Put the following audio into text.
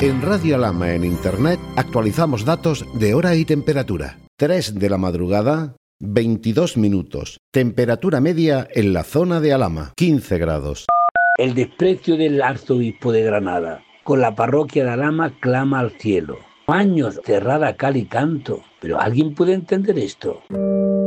En Radio Alhama en Internet actualizamos datos de hora y temperatura. 3 de la madrugada, 22 minutos. Temperatura media en la zona de Alhama, 15 grados. El desprecio del arzobispo de Granada con la parroquia de Alhama clama al cielo. Años cerrada cal y canto, pero ¿alguien puede entender esto?